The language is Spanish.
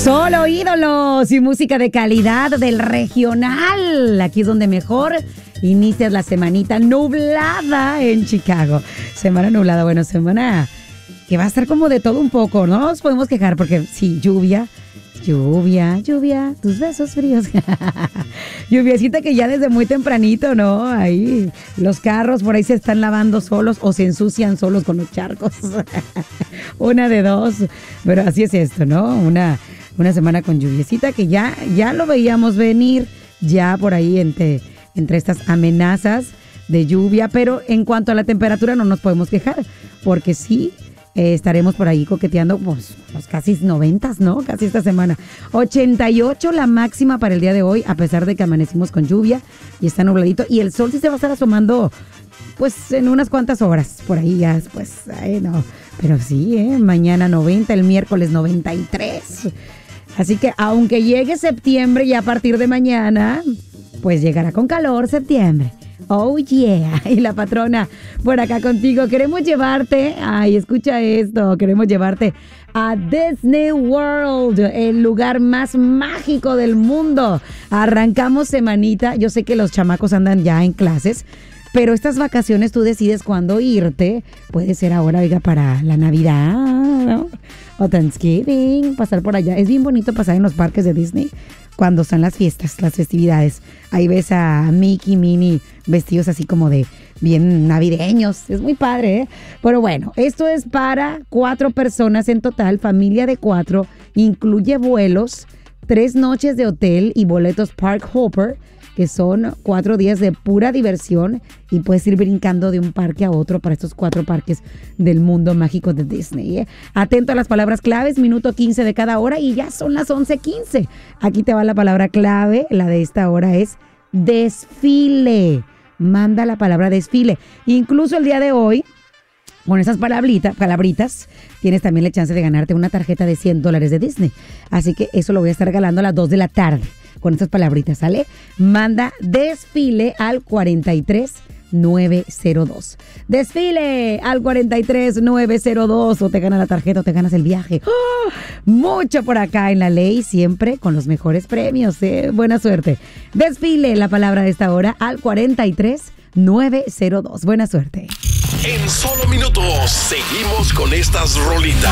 Solo ídolos y música de calidad del regional. Aquí es donde mejor inicias la semanita nublada en Chicago. Semana nublada, bueno, semana que va a estar como de todo un poco. No nos podemos quejar porque sí, lluvia, tus besos fríos. Lluviecita que ya desde muy tempranito, ¿no? Ahí los carros por ahí se están lavando solos o se ensucian solos con los charcos. Una de dos. Pero así es esto, ¿no? Una semana con lluviecita que ya lo veíamos venir ya por ahí entre estas amenazas de lluvia. Pero en cuanto a la temperatura no nos podemos quejar porque sí. Estaremos por ahí coqueteando pues casi 90, ¿no? Casi esta semana. 88 la máxima para el día de hoy, a pesar de que amanecimos con lluvia y está nubladito. Y el sol sí se va a estar asomando pues en unas cuantas horas. Por ahí ya después, no. Pero sí, mañana 90, el miércoles 93. Así que aunque llegue septiembre ya a partir de mañana, pues llegará con calor septiembre. Oh yeah, y la patrona por acá contigo. Queremos llevarte, escucha esto, queremos llevarte a Disney World, el lugar más mágico del mundo. Arrancamos semanita, yo sé que los chamacos andan ya en clases, pero estas vacaciones tú decides cuándo irte. Puede ser ahora, oiga, para la Navidad, ¿no? O Thanksgiving, pasar por allá. Es bien bonito pasar en los parques de Disney cuando son las fiestas, las festividades. Ahí ves a Mickey, Minnie vestidos así como de bien navideños. Es muy padre, ¿eh? Pero bueno, esto es para 4 personas en total, familia de 4. Incluye vuelos, 3 noches de hotel y boletos Park Hopper, que son 4 días de pura diversión y puedes ir brincando de un parque a otro para estos 4 parques del mundo mágico de Disney, ¿eh? Atento a las palabras claves, minuto 15 de cada hora y ya son las 11:15. Aquí te va la palabra clave, la de esta hora es desfile. Manda la palabra desfile. Incluso el día de hoy, con esas palabritas, tienes también la chance de ganarte una tarjeta de $100 de Disney. Así que eso lo voy a estar regalando a las 2 de la tarde. Con estas palabritas, ¿sale? Manda desfile al 43902. Desfile al 43902 o te gana la tarjeta o te ganas el viaje. ¡Oh! Mucho por acá en la ley, siempre con los mejores premios, ¿eh? Buena suerte. Desfile, la palabra de esta hora, al 43902. Buena suerte. En solo minutos seguimos con estas rolitas.